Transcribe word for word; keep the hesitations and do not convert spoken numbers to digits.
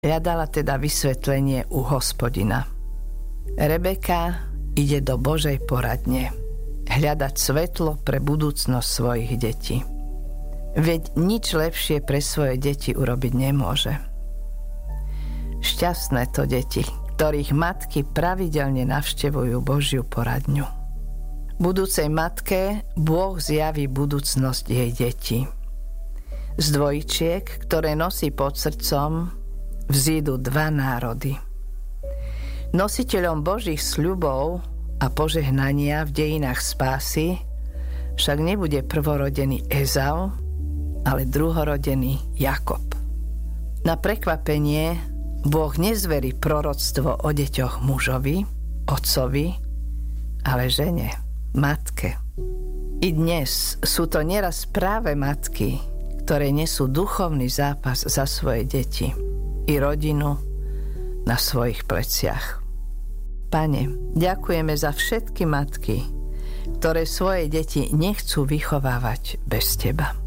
Hľadala teda vysvetlenie u Hospodina. Rebeka ide do Božej poradne hľadať svetlo pre budúcnosť svojich detí. Veď nič lepšie pre svoje deti urobiť nemôže. Šťastné to deti, ktorých matky pravidelne navštevujú Božiu poradňu. Budúcej matke Boh zjaví budúcnosť jej detí. Z dvojčiek, ktoré nosí pod srdcom, vzídu dva národy. Nositeľom Božích sľubov a požehnania v dejinách spásy však nebude prvorodený Ezau, ale druhorodený Jakob. Na prekvapenie Boh nezverí proroctvo o deťoch mužovi, otcovi, ale žene, matke. I dnes sú to nieraz práve matky, ktoré nesú duchovný zápas za svoje deti i rodinu na svojich pleciach. Pane, ďakujeme za všetky matky, ktoré svoje deti nechcú vychovávať bez Teba.